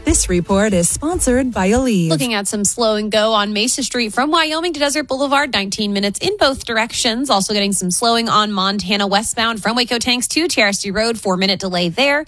This report is sponsored by Aleve. Looking at some slow and go on Mesa Street from Wyoming to Desert Boulevard, 19 minutes in both directions. Also getting some slowing on Montana westbound from Waco Tanks to TRSD Road, 4-minute delay there.